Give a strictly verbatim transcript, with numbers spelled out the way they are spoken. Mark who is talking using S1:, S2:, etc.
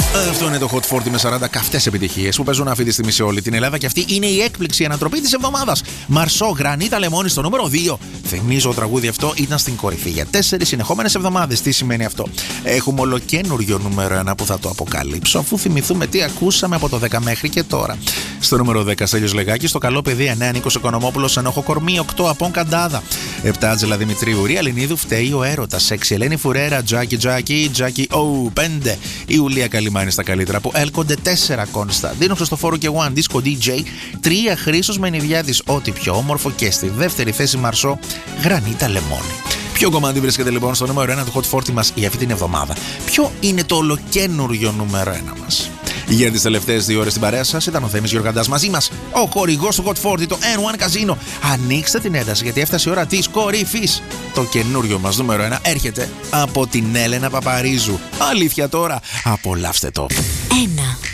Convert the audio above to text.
S1: Αυτό είναι το Hot φορτί με σαράντα καυτές επιτυχίες που παίζουν αυτή τη στιγμή σε όλη την Ελλάδα και αυτή είναι η έκπληξη, η ανατροπή της εβδομάδας. Μαρσό, Γρανίτα Λεμόνι στο νούμερο δύο. Θυμίζω, το τραγούδι αυτό ήταν στην κορυφή για τέσσερις συνεχόμενες εβδομάδες. Τι σημαίνει αυτό? Έχουμε ολοκένουργιο νούμερο ένα που θα το αποκαλύψω αφού θυμηθούμε τι ακούσαμε από το δέκα μέχρι και τώρα. Στο νούμερο δέκα, Στέλιος Λεγάκης, το καλό παιδί εννέα, Νίκος Οικονομόπουλος, Ενόχο Κορμί, οκτώ, Απόν Καντάδα, επτά, Άτζελα Δημητρίου, Ρία Λινίδου, Φταίει ο Έρωτας, έξι, Ελένη Φουρέρα, Τζάκι Τζάκι, Τζάκι Ο, πέντε, Ιουλία Καλιμάνη στα καλύτερα που έλκονται, τέσσερα, Κωνσταντίνο Χριστοφόρου και One Disco ντι τζέι, τρία, Χρήστος Μενιδιάδης, ό,τι πιο όμορφο, και στη δεύτερη θέση Μαρσό, Γρανίτα Λεμόνι. Ποιο κομμάτι βρίσκεται λοιπόν στο νούμερο ένα του Hot φορτί μας για αυτή την εβδομάδα? Ποιο είναι το ολοκένουργιο νούμερο ένα μας? Για τις τελευταίες δύο ώρες στην παρέα σας ήταν ο Θέμης Γιοργαντάς, μαζί μας ο χορηγός του Hot φορτί, το εν ουάν Casino. Ανοίξτε την ένταση γιατί έφτασε η ώρα της κορυφής. Το καινούριο μας νούμερο ένα έρχεται από την Έλενα Παπαρίζου. Αλήθεια τώρα, απολαύστε το.
S2: Ένα.